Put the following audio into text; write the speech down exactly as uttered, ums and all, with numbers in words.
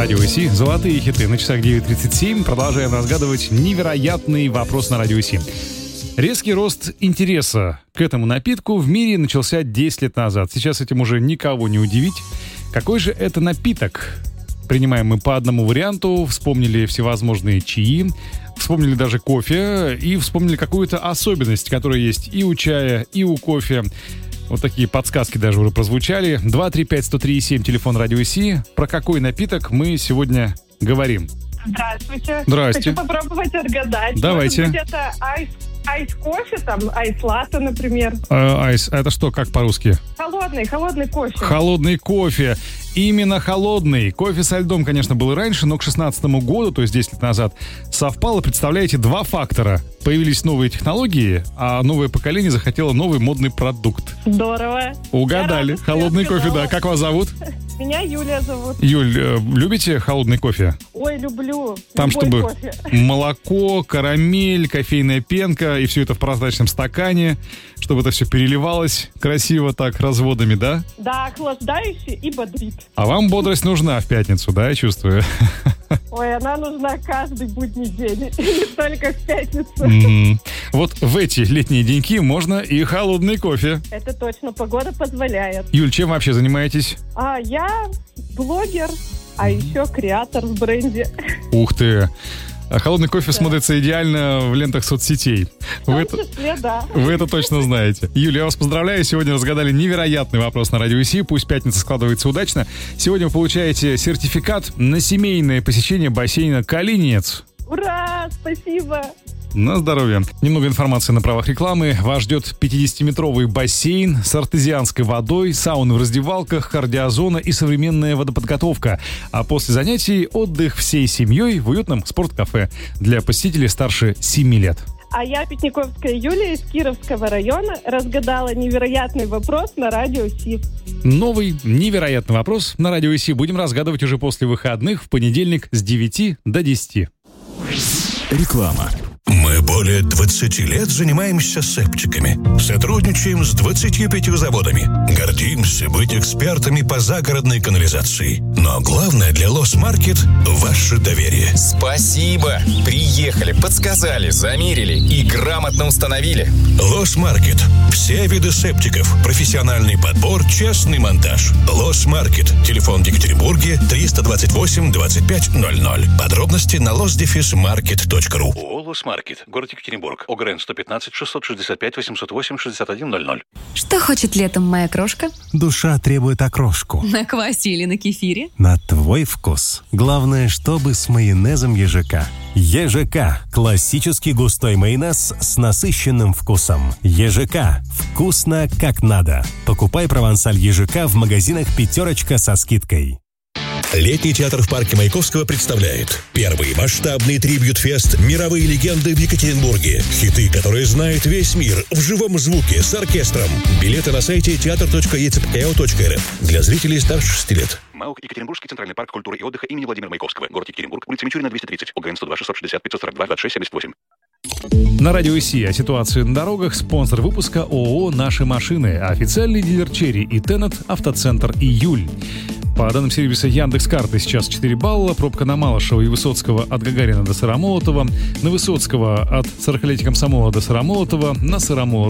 Радио ИСИ. Золотые хиты на часах девять тридцать семь. Продолжаем разгадывать невероятный вопрос на Радио ИСИ. Резкий рост интереса к этому напитку в мире начался десять лет назад. Сейчас этим уже никого не удивить. Какой же это напиток? Принимаем мы по одному варианту. Вспомнили всевозможные чаи. Вспомнили даже кофе. И вспомнили какую-то особенность, которая есть и у чая, и у кофе. Вот такие подсказки даже уже прозвучали. два три пять сто три семь, телефон Радио ИСИ. Про какой напиток мы сегодня говорим? Здравствуйте. Здрасте. Хочу попробовать отгадать. Давайте. Может быть, это айс, айс-кофе, там, айс-латте, например. Э, айс, а это что, как по-русски? Холодный, холодный кофе. Холодный кофе. Именно холодный. Кофе со льдом, конечно, был и раньше, но к шестнадцатому году, то есть десять лет назад, совпало, представляете, два фактора. Появились новые технологии, а новое поколение захотело новый модный продукт. Здорово. Угадали. Холодный кофе, да. Как вас зовут? Меня Юлия зовут. Юль, э, любите холодный кофе? Ой, люблю. Там, Любой чтобы кофе. молоко, карамель, кофейная пенка, и все это в прозрачном стакане, чтобы это все переливалось красиво так разводами, да? Да, охлаждающий и бодрит. А вам бодрость нужна в пятницу, да, я чувствую? Ой, она нужна каждый будний день, не только в пятницу. Mm. Вот в эти летние деньки можно и холодный кофе. Это точно, погода позволяет. Юль, чем вообще занимаетесь? А я блогер, а еще креатор в бренде. Ух ты! А холодный кофе да. смотрится идеально в лентах соцсетей. В том вы, числе, это, да. вы это точно знаете. Юля, я вас поздравляю. Сегодня разгадали невероятный вопрос на Радио ИСИ. Пусть пятница складывается удачно. Сегодня вы получаете сертификат на семейное посещение бассейна «Калининец». Ура! Спасибо! На здоровье. Немного информации на правах рекламы. Вас ждет пятидесятиметровый бассейн с артезианской водой, сауны в раздевалках, кардиозона и современная водоподготовка. А после занятий отдых всей семьей в уютном спорткафе для посетителей старше семи лет. А я, Пятниковская Юлия из Кировского района, разгадала невероятный вопрос на Радио ИСИ. Новый невероятный вопрос на Радио ИСИ будем разгадывать уже после выходных в понедельник с девяти до десяти. Реклама. Мы более двадцати лет занимаемся септиками. Сотрудничаем с двадцатью пятью заводами. Гордимся быть экспертами по загородной канализации. Но главное для Лосмаркет – ваше доверие. Спасибо! Приехали, подсказали, замерили и грамотно установили. Лосмаркет. Все виды септиков. Профессиональный подбор, честный монтаж. Лосмаркет. Телефон в Екатеринбурге триста двадцать восемь двадцать пять ноль ноль. Подробности на лос дефис маркет точка ру. Лосмаркет. Город Екатеринбург. ОГРН сто пятнадцать шестьсот шестьдесят пять восемьсот восемь шестьдесят один ноль ноль. Что хочет летом моя крошка? Душа требует окрошку. На квасе или на кефире? На твой вкус. Главное, чтобы с майонезом ежика. ЕЖК. Классический густой майонез с насыщенным вкусом. ЕЖК. Вкусно как надо. Покупай провансаль ЕЖК в магазинах «Пятерочка» со скидкой. Летний театр в парке Маяковского представляет первый масштабный трибьют-фест «Мировые легенды» в Екатеринбурге. Хиты, которые знает весь мир, в живом звуке, с оркестром. Билеты на сайте театр точка е цэ пэ ка о точка эр эф для зрителей старше шести лет. МАУК Екатеринбургский центральный парк культуры и отдыха имени Владимира Маяковского. Город Екатеринбург, улица Мичурина, двести тридцать, ОГРН сто два шестьсот шестьдесят пятьсот сорок два двадцать шесть семьдесят восемь. На Радио ИСИ о ситуации на дорогах. Спонсор выпуска ООО «Наши машины». Официальный дилер «Черри» и «Теннет», автоцентр «Июль». По данным сервиса Яндекс.Карты сейчас четыре балла. Пробка на Малышева и Высоцкого от Гагарина до Сыромолотова. На Высоцкого от сорокалетия Комсомола до Сыромолотова. На Сыромолотова